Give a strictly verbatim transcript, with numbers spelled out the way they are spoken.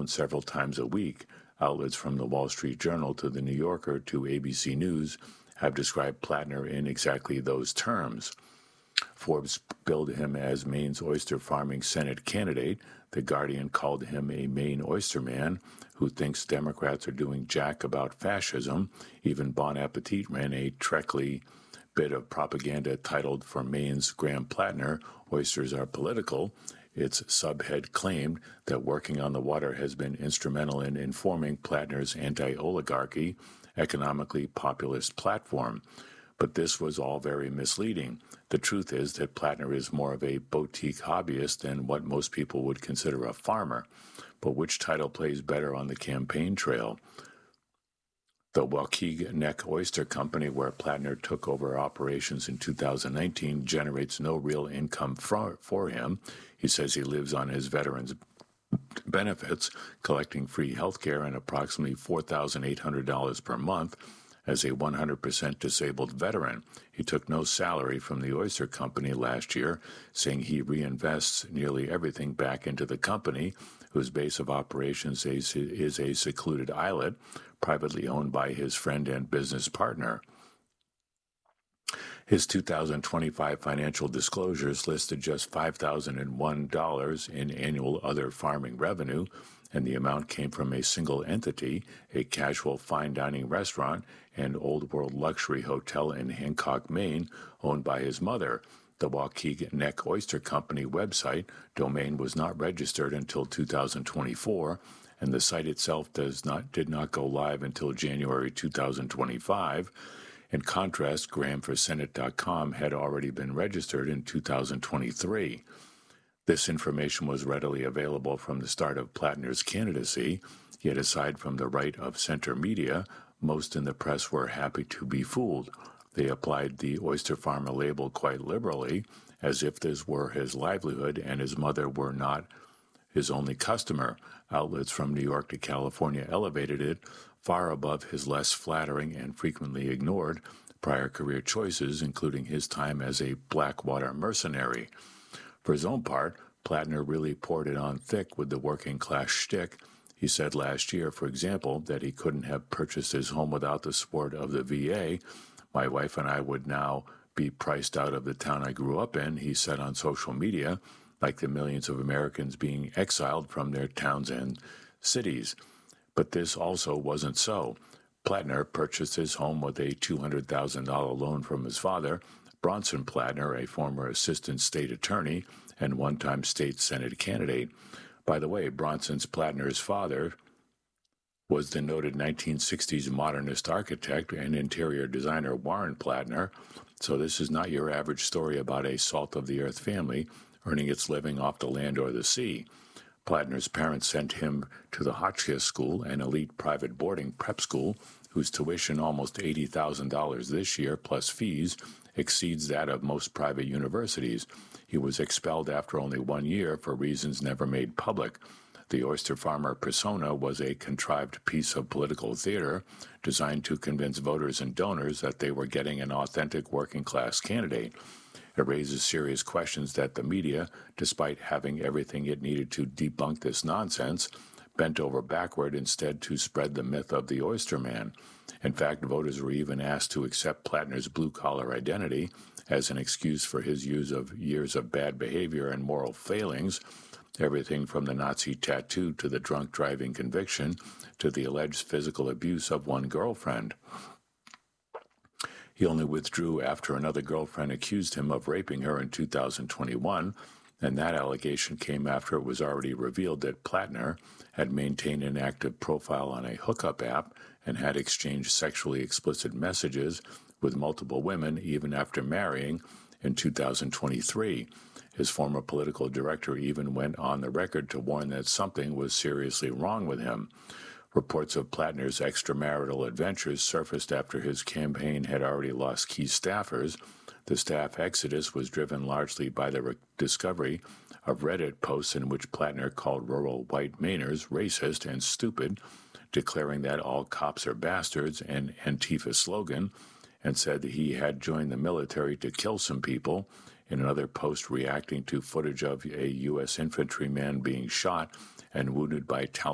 phone several times a week. Outlets from the Wall Street Journal to the New Yorker to A B C News have described Plattner in exactly those terms. Forbes billed him as Maine's oyster farming Senate candidate. The Guardian called him a Maine oyster man who thinks Democrats are doing jack about fascism. Even Bon Appetit ran a Trekly bit of propaganda titled "For Maine's Graham Plattner, Oysters Are Political." Its subhead claimed that working on the water has been instrumental in informing Plattner's anti-oligarchy, economically populist platform. But this was all very misleading. The truth is that Plattner is more of a boutique hobbyist than what most people would consider a farmer. But which title plays better on the campaign trail? The Waukegan Neck Oyster Company, where Plattner took over operations in two thousand nineteen, generates no real income for, for him. He says he lives on his veterans' benefits, collecting free health care and approximately four thousand eight hundred dollars per month. As a one hundred percent disabled veteran, he took no salary from the oyster company last year, saying he reinvests nearly everything back into the company, whose base of operations is, is a secluded islet, privately owned by his friend and business partner. His two thousand twenty-five financial disclosures listed just five thousand one dollars in annual other farming revenue, and the amount came from a single entity, a casual fine dining restaurant and old world luxury hotel in Hancock, Maine, owned by his mother. The Waukegan Neck Oyster Company website domain was not registered until two thousand twenty-four, and the site itself does not did not go live until January two thousand twenty-five. In contrast, Graham for Senate dot com had already been registered in two thousand twenty-three. This information was readily available from the start of Plattner's candidacy, yet aside from the right of center media, most in the press were happy to be fooled. They applied the oyster farmer label quite liberally, as if this were his livelihood and his mother were not his only customer. Outlets from New York to California elevated it far above his less flattering and frequently ignored prior career choices, including his time as a Blackwater mercenary. For his own part, Plattner really poured it on thick with the working-class shtick. He said last year, for example, that he couldn't have purchased his home without the support of the V A. My wife and I would now be priced out of the town I grew up in, he said on social media, like the millions of Americans being exiled from their towns and cities. But this also wasn't so. Plattner purchased his home with a two hundred thousand dollars loan from his father, Bronson Plattner, a former assistant state attorney and one-time state Senate candidate. By the way, Bronson's Plattner's father was the noted nineteen sixties modernist architect and interior designer Warren Plattner, so this is not your average story about a salt-of-the-earth family earning its living off the land or the sea. Plattner's parents sent him to the Hotchkiss School, an elite private boarding prep school whose tuition, almost eighty thousand dollars this year plus fees, exceeds that of most private universities. He was expelled after only one year for reasons never made public. The oyster farmer persona was a contrived piece of political theater designed to convince voters and donors that they were getting an authentic working-class candidate. It raises serious questions that the media, despite having everything it needed to debunk this nonsense, bent over backward instead to spread the myth of the oyster man. In fact, voters were even asked to accept Plattner's blue-collar identity as an excuse for his use of years of bad behavior and moral failings, everything from the Nazi tattoo to the drunk driving conviction to the alleged physical abuse of one girlfriend. He only withdrew after another girlfriend accused him of raping her in two thousand twenty-one, and that allegation came after it was already revealed that Plattner had maintained an active profile on a hookup app and had exchanged sexually explicit messages with multiple women even after marrying in two thousand twenty-three. His former political director even went on the record to warn that something was seriously wrong with him. Reports of Plattner's extramarital adventures surfaced after his campaign had already lost key staffers. The staff exodus was driven largely by the re- discovery of Reddit posts in which Plattner called rural white Mainers racist and stupid, declaring that all cops are bastards, an Antifa slogan, and said that he had joined the military to kill some people. In another post reacting to footage of a U S infantryman being shot and wounded by Taliban